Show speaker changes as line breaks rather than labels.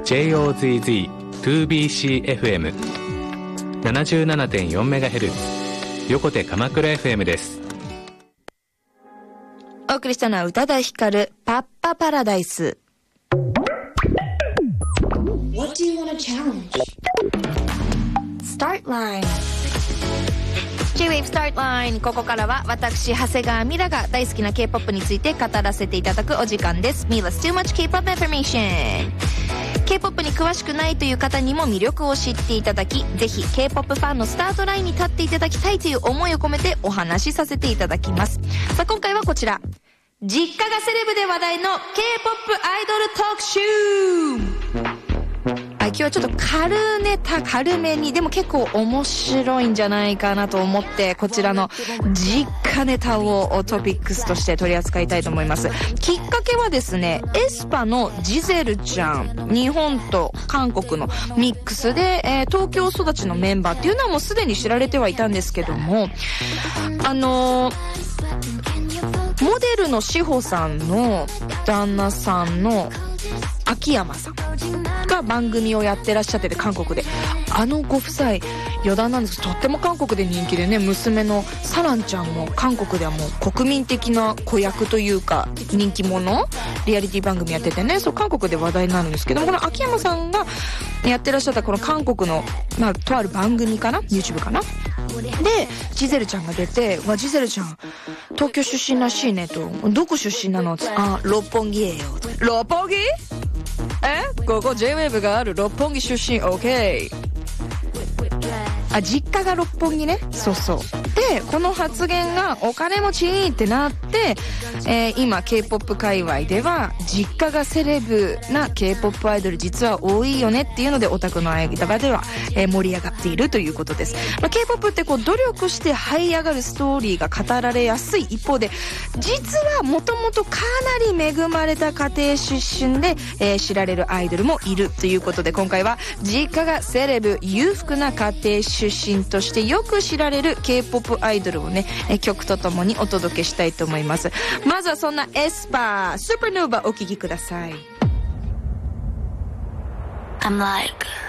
JOZZ2BCFM77.4MHz 横手鎌倉 FM です。
お送りしたのは宇多田ヒカルパッパパラダイス。
What do you want to challenge?
Start line J-Wave Start Line。 ここからは私長谷川ミラが大好きな K-POP について語らせていただくお時間です。 Mila's Too Much K-POP Information。 K-POP に詳しくないという方にも魅力を知っていただき、ぜひ K-POP ファンのスタートラインに立っていただきたいという思いを込めてお話しさせていただきます。さあ今回はこちら、実家がセレブで話題の K-POP アイドル特集。今日はちょっと軽めに、でも結構面白いんじゃないかなと思って、こちらの実家ネタをトピックスとして取り扱いたいと思います。きっかけはですね、エスパのジゼルちゃん、日本と韓国のミックスで、東京育ちのメンバーっていうのはもうすでに知られてはいたんですけども、モデルの志保さんの旦那さんの秋山さんが番組をやってらっしゃってて、韓国でご夫妻余談なんですけど、とっても韓国で人気でね、娘のサランちゃんも韓国ではもう国民的な子役というか人気者リアリティ番組やっててね、そう韓国で話題になるんですけども、この秋山さんがやってらっしゃったこの韓国のとある番組かな、 YouTube かなでジゼルちゃんが出て、ジゼルちゃん東京出身らしいねと、どこ出身なのって、六本木へよ。六本木？ここ J-Wave がある六本木出身 OK。 実家が六本木ね。そうそう。でこの発言がお金持ちってなって、今 K-POP 界隈では実家がセレブな K-POP アイドル実は多いよねっていうので、オタクの間では、盛り上がっているということです。K-POP ってこう努力して這い上がるストーリーが語られやすい一方で、実はもともとかなり恵まれた家庭出身で、知られるアイドルもいるということで、今回は実家がセレブ裕福な家庭出身としてよく知られる K-POPアイドルをね、曲とともにお届けしたいと思います。まずはそんなエスパースーパーノーバーお聴きください。
I'm like